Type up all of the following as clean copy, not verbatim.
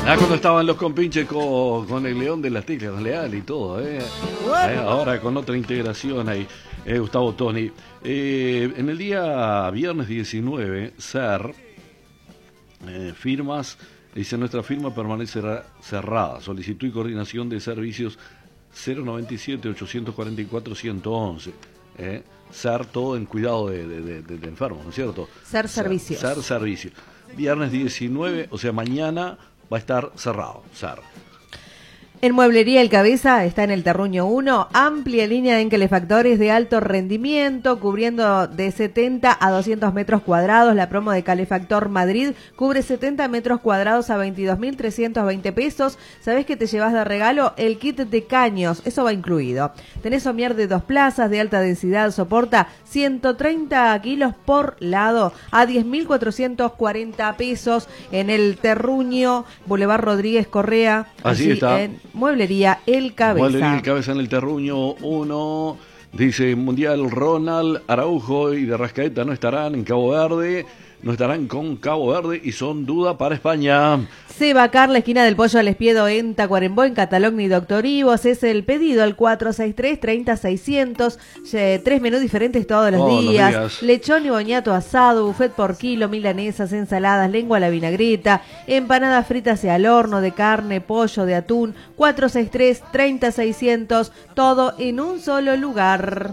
Cuando estaban los compinches con el León de las Teclas, Leal y todo, ahora con otra integración ahí, Gustavo Toni. En el día viernes 19, SER, firmas, dice: nuestra firma permanecerá cerrada. Solicitud y coordinación de servicios 097-844-111. SER, todo en cuidado de enfermos, ¿no es cierto? SER Servicios. SER Servicios. Viernes 19, o sea, mañana va a estar cerrado, SER. En Mueblería El Cabeza está en el Terruño 1, amplia línea de encalefactores de alto rendimiento, cubriendo de 70 a 200 metros cuadrados. La promo de Calefactor Madrid cubre 70 metros cuadrados a 22.320 pesos. ¿Sabés qué te llevas de regalo? El kit de caños, eso va incluido. Tenés somier de 2 plazas de alta densidad, soporta 130 kilos por lado a 10.440 pesos en el Terruño, Boulevard Rodríguez Correa. Así está. En Mueblería El Cabeza. Mueblería El Cabeza en el Terruño 1. Dice: Mundial, Ronald Araujo y de Rascaeta no estarán en Cabo Verde. No estarán con Cabo Verde y son duda para España. Sebacar, la esquina del Pollo al Espiedo en Tacuarembó, en Catalogni y Doctor Ivos. Es el pedido al 463-30-600. 3 menús diferentes todos los días. Lechón y boñato asado, buffet por kilo, milanesas, ensaladas, lengua a la vinagreta, empanadas fritas y al horno, de carne, pollo, de atún. 463-30-600. Todo en un solo lugar.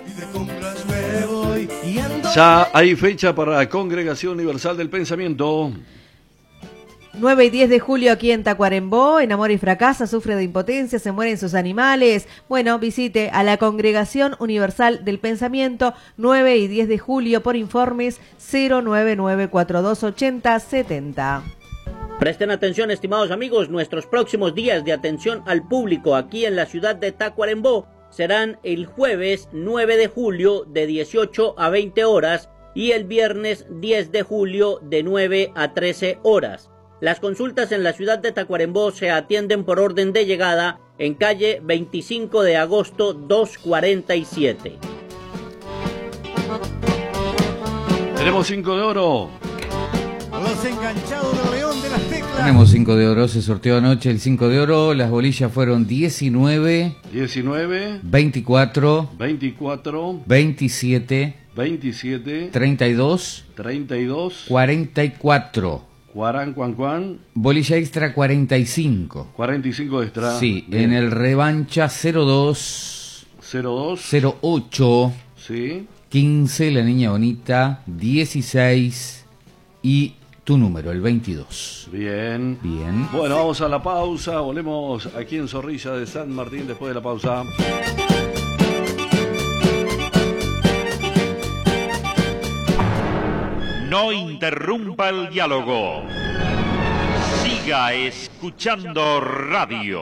Ya hay fecha para la Congregación Universal del Pensamiento. 9 y 10 de julio aquí en Tacuarembó. Enamora y fracasa, sufre de impotencia, se mueren sus animales. Bueno, visite a la Congregación Universal del Pensamiento, 9 y 10 de julio, por informes 099428070. Presten atención, estimados amigos, nuestros próximos días de atención al público aquí en la ciudad de Tacuarembó serán el jueves 9 de julio de 18 a 20 horas y el viernes 10 de julio de 9 a 13 horas. Las consultas en la ciudad de Tacuarembó se atienden por orden de llegada en calle 25 de agosto 247. Tenemos 5 de oro. Los enganchados del León de las Teclas. Tenemos 5 de oro, se sorteó anoche el 5 de oro. Las bolillas fueron 19, 24, 27, 32, 44. Bolilla extra 45. 45 extra. Sí, bien. En el revancha 02, 08, sí. 15, la niña bonita, 16 y tu número, el 22. Bien. Bien. Bueno, vamos a la pausa. Volvemos aquí en Zorrilla de San Martín después de la pausa. No interrumpa el diálogo. Siga escuchando radio.